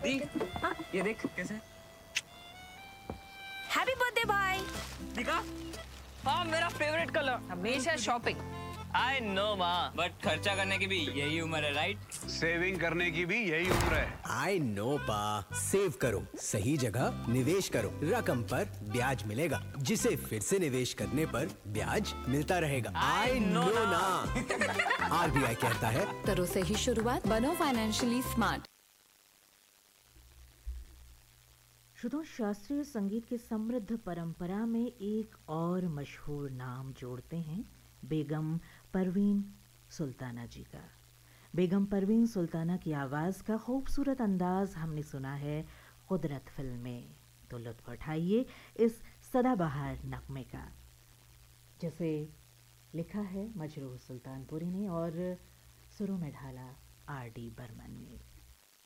दी, ये देख कैसे। हैप्पी बर्थडे भाई। दिखा। हाँ, मेरा फेवरेट कलर। हमेशा शॉपिंग। आई नो माँ, बट खर्चा करने की भी यही उम्र है, राइट? सेविंग करने की भी यही उम्र है। आई नो पा, सेव करो, सही जगह निवेश करो, रकम पर ब्याज मिलेगा, जिसे फिर से निवेश करने पर ब्याज मिलता रहेगा। आई नो ना। RBI कहता है, करो सही शुरुआत, बनो फाइनेंशियली स्मार्ट। श्रोताओ, शास्त्रीय संगीत की समृद्ध परंपरा में एक और मशहूर नाम जोड़ते हैं, बेगम परवीन सुल्ताना जी का। बेगम परवीन सुल्ताना की आवाज़ का खूबसूरत अंदाज हमने सुना है कुदरत फिल्म में। तो लुत्फ़ उठाइए इस सदाबहार नगमे का, जैसे लिखा है मजरूह सुल्तानपुरी ने और सुरों में ढाला RD बर्मन ने।